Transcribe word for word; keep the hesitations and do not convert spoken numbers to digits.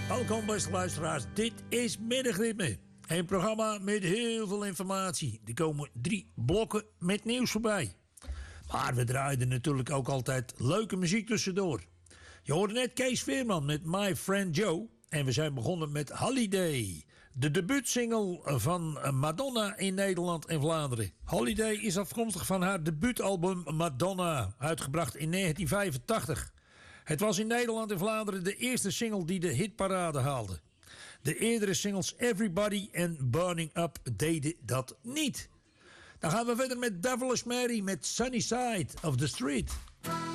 Welkom beste luisteraars, dit is Middagritme. Een programma met heel veel informatie. Er komen drie blokken met nieuws voorbij. Maar we draaien natuurlijk ook altijd leuke muziek tussendoor. Je hoorde net Kees Veerman met My Friend Joe. En we zijn begonnen met Holiday. De debuutsingle van Madonna in Nederland en Vlaanderen. Holiday is afkomstig van haar debuutalbum Madonna, uitgebracht in negentien vijfentachtig. Het was in Nederland en Vlaanderen de eerste single die de hitparade haalde. De eerdere singles Everybody en Burning Up deden dat niet. Dan gaan we verder met Devilish Mary met Sunny Side of the Street.